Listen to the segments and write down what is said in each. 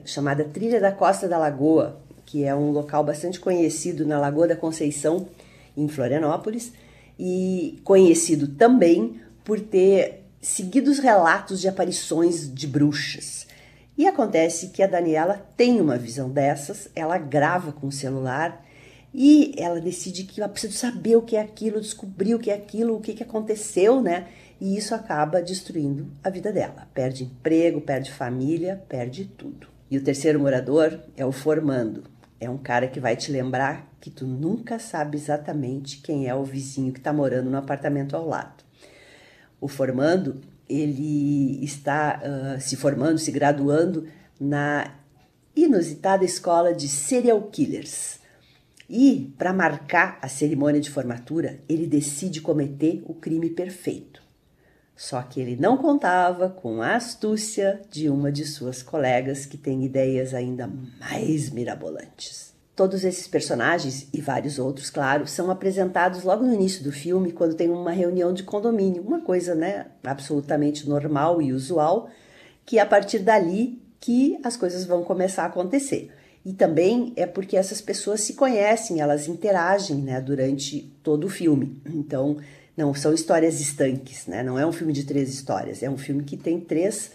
chamada Trilha da Costa da Lagoa, que é um local bastante conhecido na Lagoa da Conceição, em Florianópolis, e conhecido também por ter seguidos relatos de aparições de bruxas. E acontece que a Daniela tem uma visão dessas, ela grava com o celular e ela decide que ela precisa saber o que é aquilo, descobrir o que é aquilo, o que aconteceu, né? E isso acaba destruindo a vida dela. Perde emprego, perde família, perde tudo. E o terceiro morador é o formando. É um cara que vai te lembrar que tu nunca sabe exatamente quem é o vizinho que está morando no apartamento ao lado. O formando, ele está se formando, se graduando na inusitada escola de serial killers. E, para marcar a cerimônia de formatura, ele decide cometer o crime perfeito. Só que ele não contava com a astúcia de uma de suas colegas que tem ideias ainda mais mirabolantes. Todos esses personagens, e vários outros, claro, são apresentados logo no início do filme, quando tem uma reunião de condomínio, uma coisa, né, absolutamente normal e usual, que é a partir dali que as coisas vão começar a acontecer. E também é porque essas pessoas se conhecem, elas interagem, né, durante todo o filme. Então, não são histórias estanques, né? Não é um filme de 3 histórias, é um filme que tem 3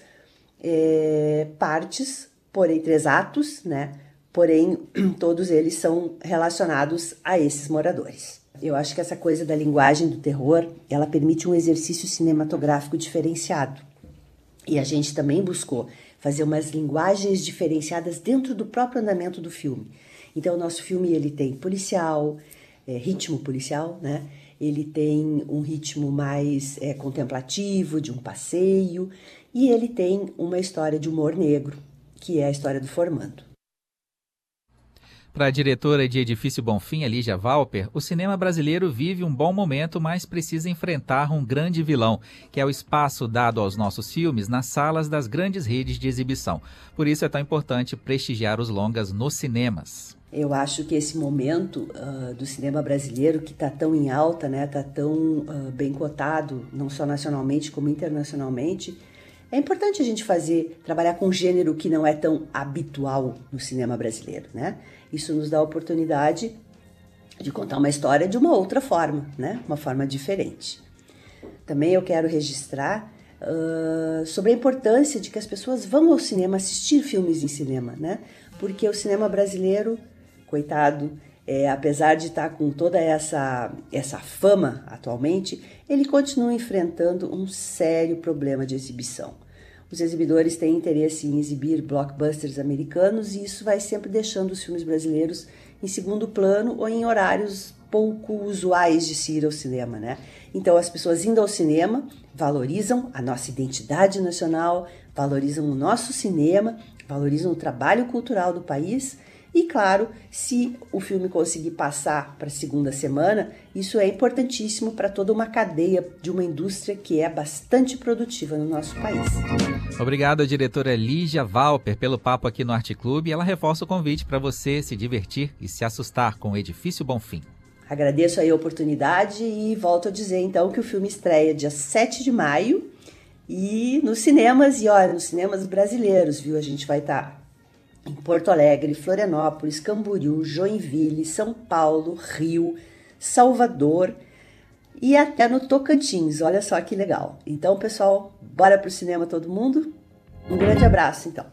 partes, porém 3 atos, né? Porém, todos eles são relacionados a esses moradores. Eu acho que essa coisa da linguagem do terror, ela permite um exercício cinematográfico diferenciado. E a gente também buscou fazer umas linguagens diferenciadas dentro do próprio andamento do filme. Então, o nosso filme ele tem policial, ritmo policial, né? Ele tem um ritmo mais contemplativo, de um passeio, e ele tem uma história de humor negro, que é a história do formando. Para a diretora de Edifício Bonfim, Lígia Valper, o cinema brasileiro vive um bom momento, mas precisa enfrentar um grande vilão, que é o espaço dado aos nossos filmes nas salas das grandes redes de exibição. Por isso é tão importante prestigiar os longas nos cinemas. Eu acho que esse momento do cinema brasileiro, que está tão em alta, né, está tão bem cotado, não só nacionalmente como internacionalmente, é importante a gente trabalhar com um gênero que não é tão habitual no cinema brasileiro, né? Isso nos dá a oportunidade de contar uma história de uma outra forma, né? Uma forma diferente. Também eu quero registrar sobre a importância de que as pessoas vão ao cinema assistir filmes em cinema, né? Porque o cinema brasileiro, coitado, apesar de estar com toda essa fama atualmente, ele continua enfrentando um sério problema de exibição. Os exibidores têm interesse em exibir blockbusters americanos e isso vai sempre deixando os filmes brasileiros em segundo plano ou em horários pouco usuais de se ir ao cinema, né? Então as pessoas indo ao cinema valorizam a nossa identidade nacional, valorizam o nosso cinema, valorizam o trabalho cultural do país. E claro, se o filme conseguir passar para a segunda semana, isso é importantíssimo para toda uma cadeia de uma indústria que é bastante produtiva no nosso país. Obrigado à diretora Lígia Valper pelo papo aqui no Arte Clube. Ela reforça o convite para você se divertir e se assustar com o Edifício Bonfim. Agradeço aí a oportunidade e volto a dizer então que o filme estreia dia 7 de maio e nos cinemas, nos cinemas brasileiros, viu? A gente vai estar em Porto Alegre, Florianópolis, Camboriú, Joinville, São Paulo, Rio, Salvador e até no Tocantins. Olha só que legal. Então, pessoal, bora pro cinema todo mundo? Um grande abraço, então.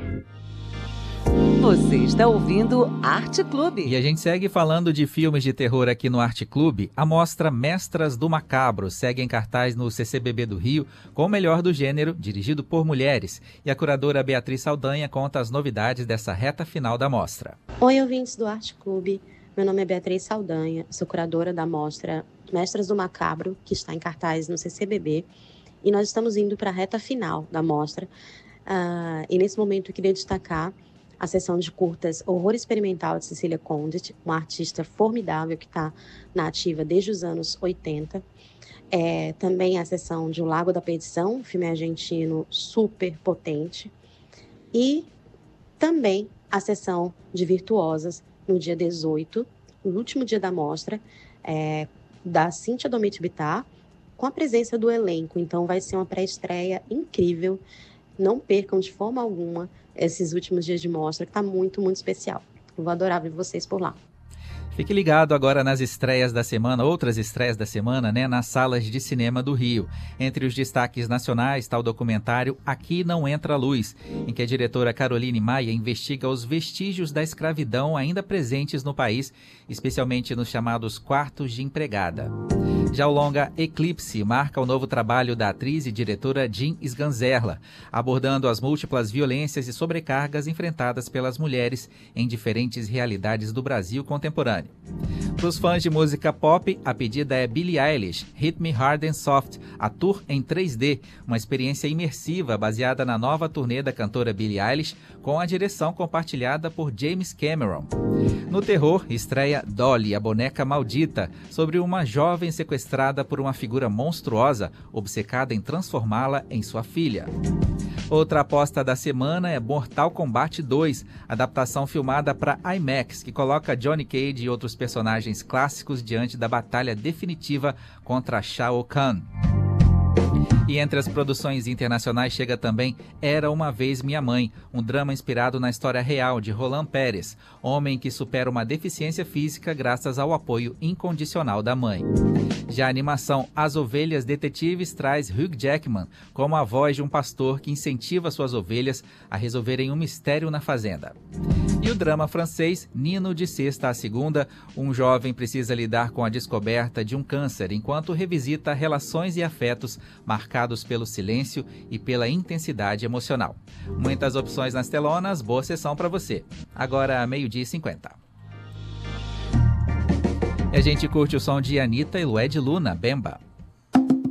Você está ouvindo Arte Clube. E a gente segue falando de filmes de terror aqui no Arte Clube. A mostra Mestras do Macabro segue em cartaz no CCBB do Rio com o melhor do gênero, dirigido por mulheres. E a curadora Beatriz Saldanha conta as novidades dessa reta final da mostra. Oi, ouvintes do Arte Clube. Meu nome é Beatriz Saldanha, sou curadora da mostra Mestras do Macabro, que está em cartaz no CCBB. E nós estamos indo para a reta final da mostra. E nesse momento eu queria destacar a sessão de curtas Horror Experimental de Cecília Conde, uma artista formidável que está na ativa desde os anos 80. Também a sessão de O Lago da Perdição, um filme argentino super potente. E também a sessão de Virtuosas, no dia 18, no último dia da mostra, da Cíntia Domit Bittar, com a presença do elenco. Então vai ser uma pré-estreia incrível. Não percam de forma alguma. esses últimos dias de mostra, que está muito, muito especial. Eu vou adorar ver vocês por lá. Fique ligado agora nas estreias da semana, outras estreias da semana, né, nas salas de cinema do Rio. Entre os destaques nacionais está o documentário Aqui Não Entra Luz, em que a diretora Caroline Maia investiga os vestígios da escravidão ainda presentes no país, especialmente nos chamados quartos de empregada. Já o longa Eclipse marca o novo trabalho da atriz e diretora Jean Sganzerla, abordando as múltiplas violências e sobrecargas enfrentadas pelas mulheres em diferentes realidades do Brasil contemporâneo. Para os fãs de música pop, a pedida é Billie Eilish, Hit Me Hard and Soft, a tour em 3D, uma experiência imersiva baseada na nova turnê da cantora Billie Eilish, com a direção compartilhada por James Cameron. No terror, estreia Dolly, a boneca maldita, sobre uma jovem sequestrada por uma figura monstruosa, obcecada em transformá-la em sua filha. Outra aposta da semana é Mortal Kombat 2, adaptação filmada para IMAX, que coloca Johnny Cage e outros personagens clássicos diante da batalha definitiva contra Shao Kahn. E entre as produções internacionais chega também Era Uma Vez Minha Mãe, um drama inspirado na história real de Roland Pérez, homem que supera uma deficiência física graças ao apoio incondicional da mãe. Já a animação As Ovelhas Detetives traz Hugh Jackman como a voz de um pastor que incentiva suas ovelhas a resolverem um mistério na fazenda. E o drama francês Nino de Sexta a Segunda, um jovem precisa lidar com a descoberta de um câncer enquanto revisita relações e afetos marcados pelo silêncio e pela intensidade emocional. Muitas opções nas telonas, boa sessão para você. Agora, 12h50. E a gente curte o som de Anitta e Lued Luna, Bemba.